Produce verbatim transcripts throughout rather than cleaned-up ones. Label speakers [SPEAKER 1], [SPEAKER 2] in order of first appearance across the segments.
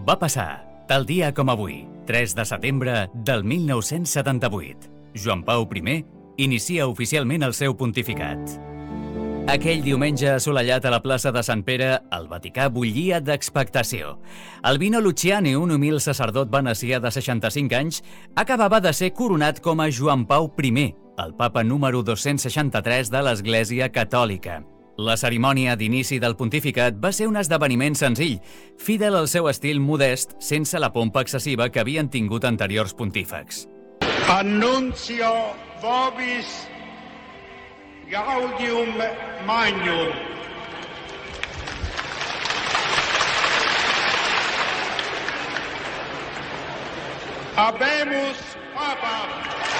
[SPEAKER 1] Va passar, tal dia com avui, tres de setembre del mil nou-cents setanta-vuit. Joan Pau primer inicia oficialment el seu pontificat. Aquell diumenge assolellat a la plaça de Sant Pere, el Vaticà bullia d'expectació. Albino Luciani, un humil sacerdot venecià de seixanta-cinc anys, acabava de ser coronat com a Joan Pau primer, el papa número dos-cents seixanta-tres de l'Església Catòlica. La cerimònia d'inici del pontificat va ser un esdeveniment senzill, fidel al seu estil modest, sense la pompa excessiva que havien tingut anteriors pontífex.
[SPEAKER 2] Annuncio vobis Gaudium Magnum. Habemus Papam.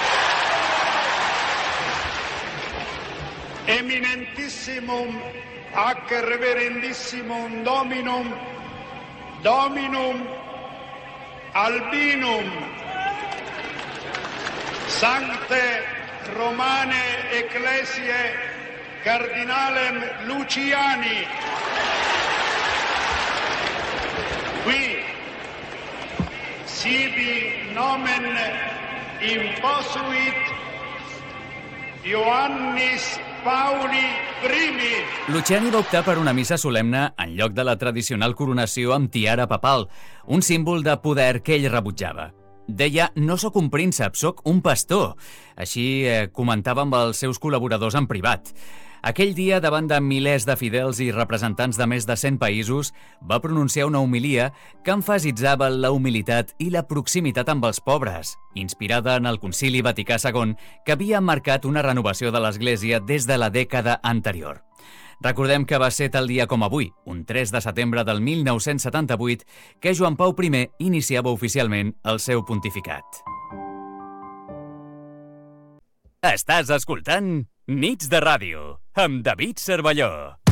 [SPEAKER 2] Eminentissimum ac reverendissimum Dominum Dominum Albinum Sancte Romane Ecclesiae Cardinalem Luciani. Qui sibi nomen imposuit Ioannis Pauli primi.
[SPEAKER 1] Luciani va optar per una missa solemne en lloc de la tradicional coronació amb tiara papal, un símbol de poder que ell rebutjava. Deia, no sóc un príncep, sóc un pastor. Així eh, comentava amb els seus col·laboradors en privat. Aquell dia, davant de milers de fidels i representants de més de cent països, va pronunciar una homilia que emfasitzava la humilitat i la proximitat amb els pobres, inspirada en el Concili Vaticà segon, que havia marcat una renovació de l'Església des de la dècada anterior. Recordem que va ser tal dia com avui, un tres de setembre del mil nou-cents setanta-vuit, que Joan Pau primer iniciava oficialment el seu pontificat. Estàs escoltant Nits de Ràdio, amb David Cervelló.